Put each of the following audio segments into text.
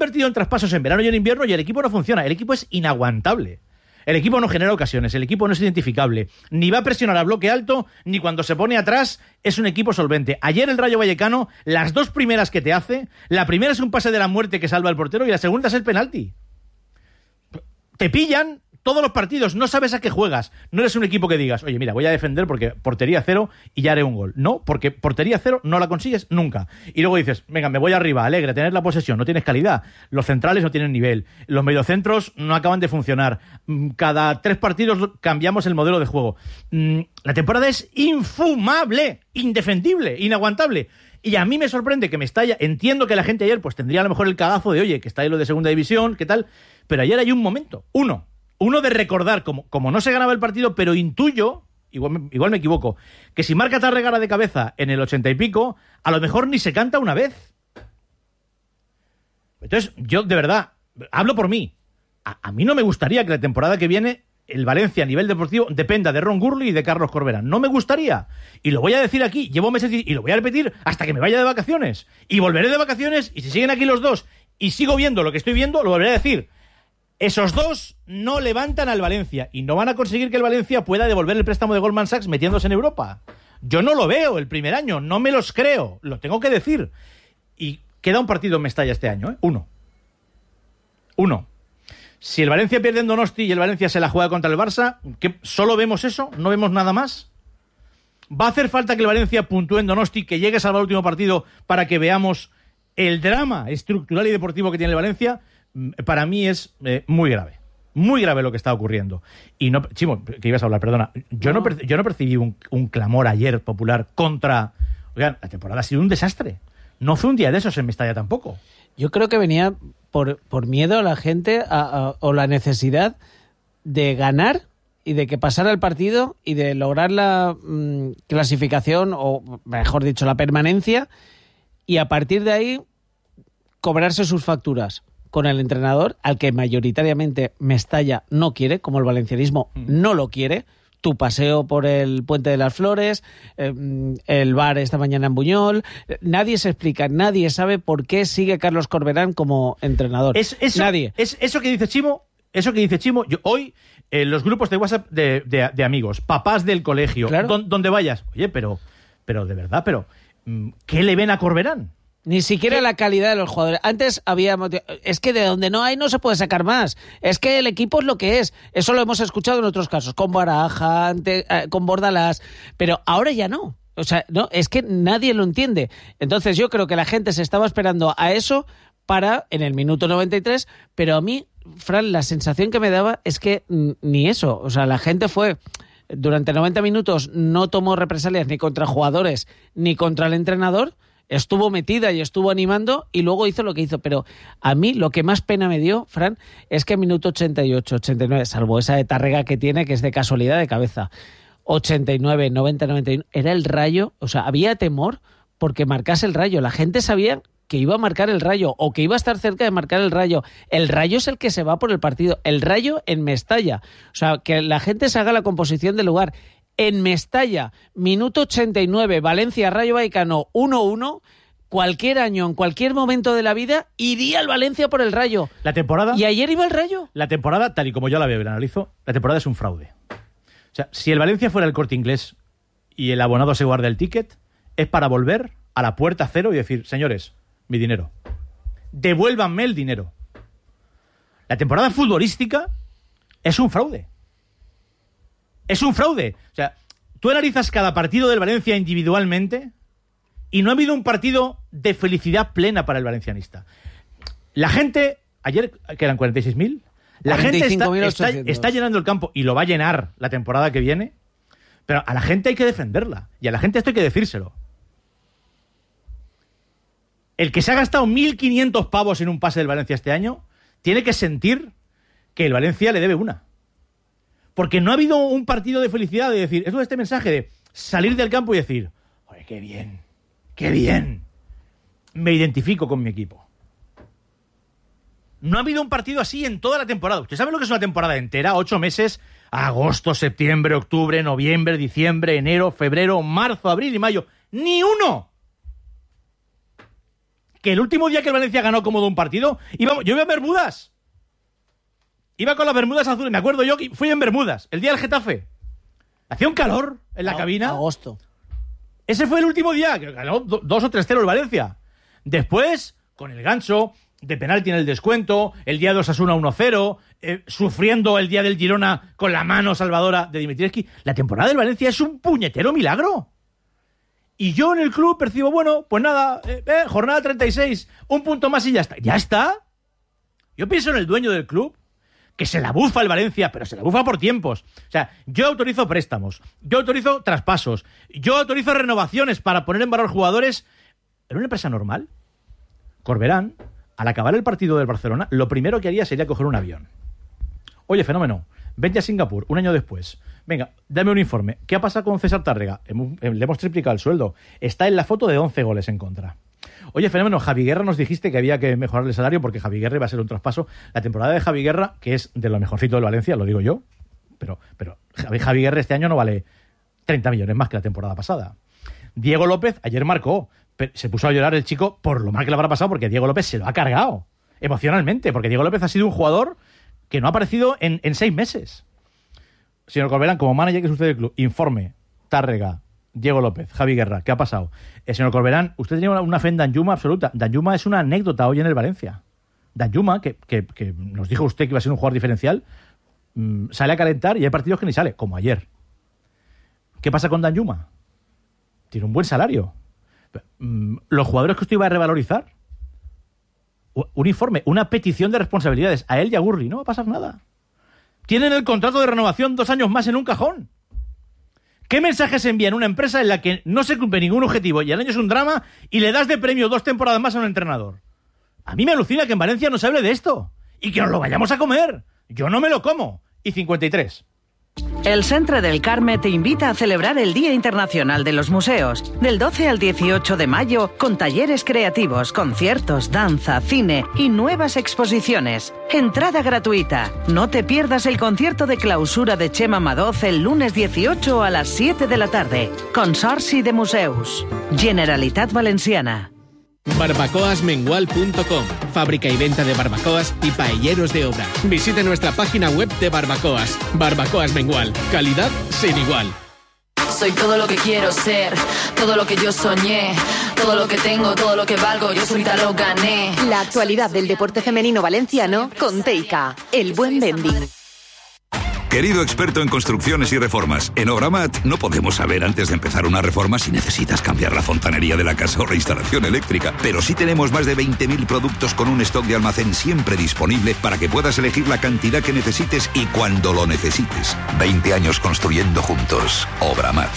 invertido en traspasos en verano y en invierno y el equipo no funciona. El equipo es inaguantable. El equipo no genera ocasiones, el equipo no es identificable. Ni va a presionar a bloque alto, ni cuando se pone atrás es un equipo solvente. Ayer el Rayo Vallecano, las dos primeras que te hace, la primera es un pase de la muerte que salva al portero y la segunda es el penalti. Te pillan todos los partidos, no sabes a qué juegas. No eres un equipo que digas, oye, mira, voy a defender porque portería cero y ya haré un gol. No, porque portería cero no la consigues nunca. Y luego dices, venga, me voy arriba, alegre, tener la posesión, no tienes calidad. Los centrales no tienen nivel. Los mediocentros no acaban de funcionar. Cada 3 partidos cambiamos el modelo de juego. La temporada es infumable, indefendible, inaguantable. Y a mí me sorprende que Mestalla, entiendo que la gente ayer pues tendría a lo mejor el cagazo de, oye, que está ahí lo de segunda división, ¿qué tal? Pero ayer hay un momento, uno de recordar, como no se ganaba el partido, pero intuyo, igual me equivoco, que si marca Tarregara de cabeza en el 80 y pico, a lo mejor ni se canta una vez. Entonces, yo de verdad, hablo por mí. A mí no me gustaría que la temporada que viene el Valencia a nivel deportivo dependa de Ron Gurley y de Carlos Corberán. No me gustaría. Y lo voy a decir aquí, llevo meses y lo voy a repetir hasta que me vaya de vacaciones. Y volveré de vacaciones y si siguen aquí los dos y sigo viendo lo que estoy viendo, lo volveré a decir. Esos dos no levantan al Valencia y no van a conseguir que el Valencia pueda devolver el préstamo de Goldman Sachs metiéndose en Europa. Yo no lo veo el primer año, no me los creo, lo tengo que decir. Y queda un partido en Mestalla este año, ¿eh? Uno. Si el Valencia pierde en Donosti y el Valencia se la juega contra el Barça, ¿qué? ¿Solo vemos eso? ¿No vemos nada más? ¿Va a hacer falta que el Valencia puntúe en Donosti, que llegue a salvar el último partido para que veamos el drama estructural y deportivo que tiene el Valencia? Para mí es muy grave lo que está ocurriendo. Y no, Chimo, que ibas a hablar, perdona. Yo no percibí un clamor ayer popular contra... Oigan, la temporada ha sido un desastre. No fue un día de esos en Mestalla tampoco. Yo creo que venía por miedo a la gente o la necesidad de ganar y de que pasara el partido y de lograr la clasificación, o mejor dicho, la permanencia, y a partir de ahí cobrarse sus facturas con el entrenador, al que mayoritariamente Mestalla no quiere, como el valencianismo no lo quiere. Tu paseo por el Puente de las Flores, el bar esta mañana en Buñol, nadie se explica, nadie sabe por qué sigue Carlos Corberán como entrenador. Nadie. Eso que dice Chimo, yo hoy en los grupos de WhatsApp de amigos, papás del colegio, claro, donde vayas, oye, pero de verdad, ¿qué le ven a Corberán? Ni siquiera la calidad de los jugadores. Antes es que de donde no hay no se puede sacar más. Es que el equipo es lo que es. Eso lo hemos escuchado en otros casos, con Baraja, con Bordalás, pero ahora ya no. O sea, no, es que nadie lo entiende. Entonces yo creo que la gente se estaba esperando a eso para en el minuto 93, pero a mí, Fran, la sensación que me daba es que ni eso. O sea, la gente fue... Durante 90 minutos no tomó represalias ni contra jugadores ni contra el entrenador. Estuvo metida y estuvo animando y luego hizo lo que hizo. Pero a mí lo que más pena me dio, Fran, es que en minuto 88, 89, salvo esa de Tárrega que tiene, que es de casualidad de cabeza, 89, 90, 91, era el Rayo. O sea, había temor porque marcase el Rayo. La gente sabía que iba a marcar el Rayo o que iba a estar cerca de marcar el Rayo. El Rayo es el que se va por el partido. El Rayo en Mestalla. O sea, que la gente se haga la composición del lugar. En Mestalla, minuto 89, Valencia, Rayo Vallecano 1-1, cualquier año, en cualquier momento de la vida, iría el Valencia por el Rayo. La temporada... Y ayer iba el Rayo. La temporada, tal y como yo la veo y la analizo, la temporada es un fraude. O sea, si el Valencia fuera el Corte Inglés y el abonado se guarda el ticket, es para volver a la puerta cero y decir, señores, mi dinero. Devuélvanme el dinero. La temporada futbolística es un fraude. Es un fraude. O sea, tú analizas cada partido del Valencia individualmente y no ha habido un partido de felicidad plena para el valencianista. La gente, ayer, que eran 46.000, la gente está llenando el campo y lo va a llenar la temporada que viene, pero a la gente hay que defenderla y a la gente esto hay que decírselo. El que se ha gastado 1.500 pavos en un pase del Valencia este año tiene que sentir que el Valencia le debe una. Porque no ha habido un partido de felicidad de decir, es este mensaje de salir del campo y decir, oye, qué bien, me identifico con mi equipo. No ha habido un partido así en toda la temporada. ¿Usted sabe lo que es una temporada entera? 8 meses, agosto, septiembre, octubre, noviembre, diciembre, enero, febrero, marzo, abril y mayo. ¡Ni uno! que el último día que el Valencia ganó cómodo un partido, yo iba en Bermudas. Iba con las bermudas azules. Me acuerdo yo que fui en Bermudas, el día del Getafe. Hacía un calor en la cabina. Agosto. Ese fue el último día, que ganó 2 o 3-0 el Valencia. Después, con el gancho de penalti en el descuento, el día de Osasuna 1-0, sufriendo el día del Girona con la mano salvadora de Dimitrievski. La temporada del Valencia es un puñetero milagro. Y yo en el club percibo, bueno, pues nada, jornada 36, un punto más y ya está. ¿Ya está? Yo pienso en el dueño del club, que se la bufa el Valencia, pero se la bufa por tiempos. O sea, yo autorizo préstamos, yo autorizo traspasos, yo autorizo renovaciones para poner en valor jugadores. ¿En una empresa normal? Corberán, al acabar el partido del Barcelona, lo primero que haría sería coger un avión. Oye, fenómeno, vente a Singapur, un año después. Venga, dame un informe. ¿Qué ha pasado con César Tárrega? Le hemos triplicado el sueldo. Está en la foto de 11 goles en contra. Oye, fenómeno, Javi Guerra nos dijiste que había que mejorar el salario porque Javi Guerra iba a ser un traspaso. La temporada de Javi Guerra, que es de lo mejorcito del Valencia, lo digo yo, pero Javi Guerra este año no vale 30 millones más que la temporada pasada. Diego López ayer marcó, pero se puso a llorar el chico por lo mal que le habrá pasado porque Diego López se lo ha cargado emocionalmente, porque Diego López ha sido un jugador que no ha aparecido en 6 meses. Señor Corberán, como manager que es usted del club, informe, Tárrega, Diego López, Javi Guerra, ¿qué ha pasado? Señor Corberán, usted tenía una fe en Danjuma absoluta. Danjuma es una anécdota hoy en el Valencia. Danjuma, que nos dijo usted que iba a ser un jugador diferencial, sale a calentar y hay partidos que ni sale, como ayer. ¿Qué pasa con Danjuma? Tiene un buen salario. ¿Los jugadores que usted iba a revalorizar? Un informe, una petición de responsabilidades a él y a Gurri. No va a pasar nada. Tienen el contrato de renovación 2 años más en un cajón. ¿Qué mensaje se envía en una empresa en la que no se cumple ningún objetivo y el año es un drama y le das de premio 2 temporadas más a un entrenador? A mí me alucina que en Valencia no se hable de esto y que nos lo vayamos a comer. Yo no me lo como. Y 53. El Centre del Carme te invita a celebrar el Día Internacional de los Museos, del 12 al 18 de mayo, con talleres creativos, conciertos, danza, cine y nuevas exposiciones. Entrada gratuita. No te pierdas el concierto de clausura de Chema Madoz el lunes 18 a las 7 de la tarde. Consorci de Museus. Generalitat Valenciana. Barbacoasmengual.com. Fábrica y venta de barbacoas y paelleros de obra. Visite nuestra página web de barbacoas. Barbacoas Mengual. Calidad sin igual. Soy todo lo que quiero ser, todo lo que yo soñé, todo lo que tengo, todo lo que valgo, yo solita lo gané. La actualidad del deporte femenino valenciano con Teica, el buen vending. Querido experto en construcciones y reformas, en Obramat no podemos saber antes de empezar una reforma si necesitas cambiar la fontanería de la casa o reinstalación eléctrica, pero sí tenemos más de 20.000 productos con un stock de almacén siempre disponible para que puedas elegir la cantidad que necesites y cuando lo necesites. 20 años construyendo juntos. Obramat.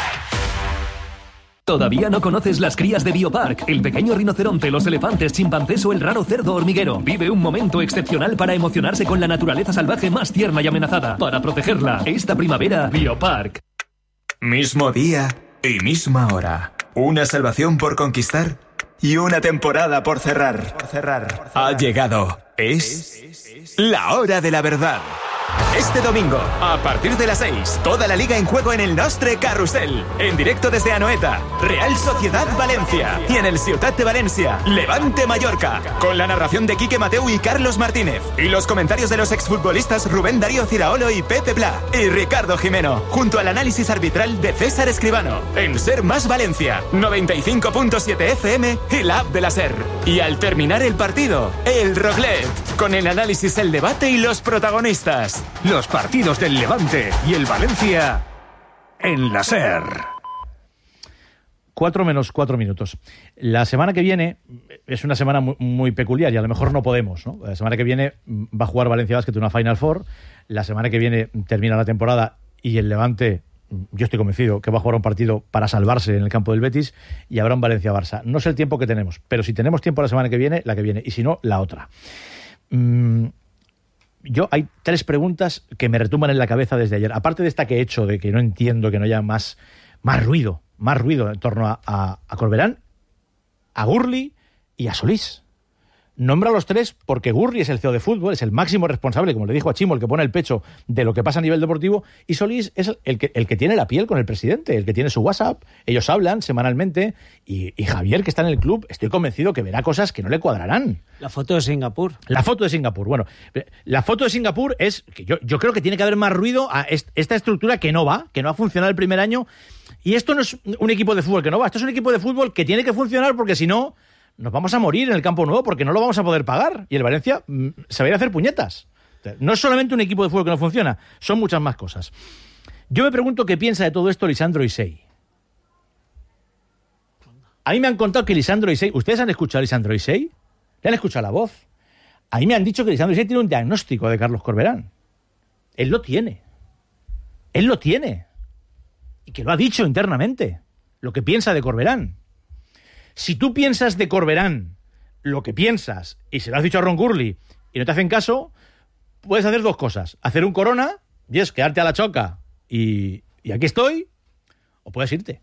¿Todavía no conoces las crías de Biopark? El pequeño rinoceronte, los elefantes, chimpancés o el raro cerdo hormiguero. Vive un momento excepcional para emocionarse con la naturaleza salvaje más tierna y amenazada. Para protegerla, esta primavera, Biopark. Mismo día y misma hora. Una salvación por conquistar y una temporada por cerrar. Ha llegado. Es la hora de la verdad. Este domingo, a partir de las 6, toda la liga en juego en el Nostre Carrusel. En directo desde Anoeta, Real Sociedad Valencia. Y en el Ciutat de Valencia, Levante Mallorca. Con la narración de Quique Mateu y Carlos Martínez. Y los comentarios de los exfutbolistas Rubén Darío Ciraolo y Pepe Pla. Y Ricardo Jimeno. Junto al análisis arbitral de César Escribano. En Ser Más Valencia, 95.7 FM y la app de la Ser. Y al terminar el partido, el Roglet. Con el análisis, el debate y los protagonistas. Los partidos del Levante y el Valencia en la SER. 4 menos 4 minutos. La semana que viene es una semana muy peculiar y a lo mejor no podemos, ¿no? La semana que viene va a jugar Valencia Basket una Final Four. La semana que viene termina la temporada y el Levante, yo estoy convencido que va a jugar un partido para salvarse en el campo del Betis y habrá un Valencia-Barça. No sé el tiempo que tenemos, pero si tenemos tiempo la semana que viene, la que viene. Y si no, la otra. Hay 3 preguntas que me retumban en la cabeza desde ayer. Aparte de esta que he hecho, de que no entiendo que no haya más ruido en torno a Corberán, a Gurli y a Solís. Nombra a los tres porque Gurri es el CEO de fútbol, es el máximo responsable, como le dijo a Chimo, el que pone el pecho de lo que pasa a nivel deportivo, y Solís es el que tiene la piel con el presidente, el que tiene su WhatsApp. Ellos hablan semanalmente y Javier, que está en el club, estoy convencido que verá cosas que no le cuadrarán. La foto de Singapur. La foto de Singapur. Bueno, la foto de Singapur es que yo creo que tiene que haber más ruido a esta estructura que no ha funcionado el primer año. Y esto no es un equipo de fútbol que no va, esto es un equipo de fútbol que tiene que funcionar porque si no, nos vamos a morir en el Campo Nuevo porque no lo vamos a poder pagar. Y el Valencia se va a ir a hacer puñetas. No es solamente un equipo de fútbol que no funciona, son muchas más cosas. Yo me pregunto qué piensa de todo esto Lisandro Isei. A mí me han contado que Lisandro Isei... ¿Ustedes han escuchado a Lisandro Isei? ¿Le han escuchado la voz? A mí me han dicho que Lisandro Isei tiene un diagnóstico de Carlos Corberán. Él lo tiene. Él lo tiene. Y que lo ha dicho internamente. Lo que piensa de Corberán. Si tú piensas de Corberán lo que piensas y se lo has dicho a Ron Gurley y no te hacen caso, puedes hacer dos cosas. Hacer un corona, y es quedarte a la choca y aquí estoy, o puedes irte.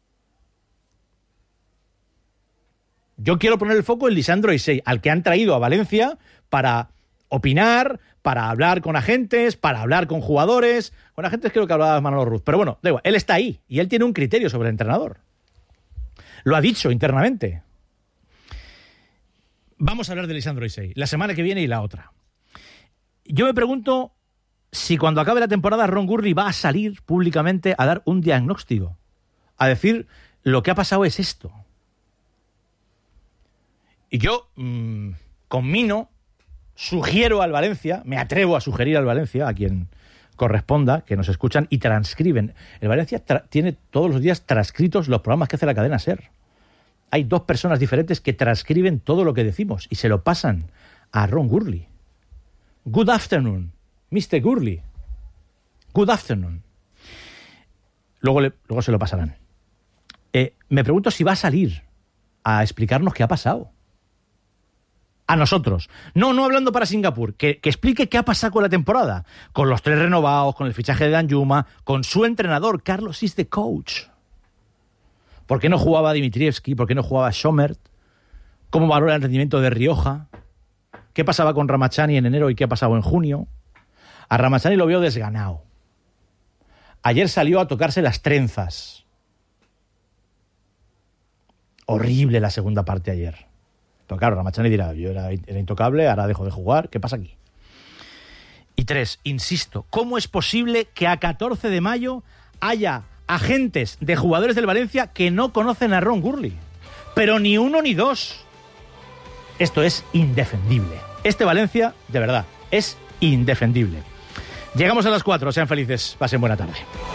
Yo quiero poner el foco en Lisandro Isei, al que han traído a Valencia para opinar, para hablar con agentes, para hablar con jugadores. Con agentes creo que hablaba Manolo Ruz, pero bueno, da igual, él está ahí y él tiene un criterio sobre el entrenador. Lo ha dicho internamente. Vamos a hablar de Lisandro Isei la semana que viene y la otra. Yo me pregunto si cuando acabe la temporada Ron Gurley va a salir públicamente a dar un diagnóstico, a decir lo que ha pasado es esto. Y yo conmino, sugiero al Valencia, me atrevo a sugerir al Valencia, a quien corresponda, que nos escuchan y transcriben. El Valencia tiene todos los días transcritos los programas que hace la cadena SER. Hay 2 personas diferentes que transcriben todo lo que decimos y se lo pasan a Ron Gurley. Good afternoon, Mr. Gurley. Good afternoon. Luego se lo pasarán. Me pregunto si va a salir a explicarnos qué ha pasado. A nosotros. No hablando para Singapur. Que explique qué ha pasado con la temporada. Con los 3 renovados, con el fichaje de Danjuma, con su entrenador. Carlos is the coach. ¿Por qué no jugaba Dimitrievski? ¿Por qué no jugaba Schommert? ¿Cómo valora el rendimiento de Rioja? ¿Qué pasaba con Ramachani en enero y qué ha pasado en junio? A Ramachani lo veo desganado. Ayer salió a tocarse las trenzas. Horrible la segunda parte ayer. Pero claro, Ramachani dirá, yo era intocable, ahora dejo de jugar, ¿qué pasa aquí? Y 3, insisto, ¿cómo es posible que a 14 de mayo haya agentes de jugadores del Valencia que no conocen a Ron Gurley? Pero ni uno ni dos. Esto es indefendible. Este Valencia, de verdad, es indefendible. Llegamos a las 4, sean felices, pasen buena tarde.